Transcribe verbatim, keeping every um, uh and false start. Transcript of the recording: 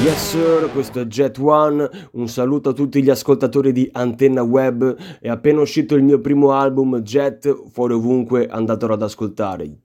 Yes sir, questo è Jet One, un saluto a tutti gli ascoltatori di Antenna Web. È appena uscito il mio primo album Jet, fuori ovunque, andatelo ad ascoltare.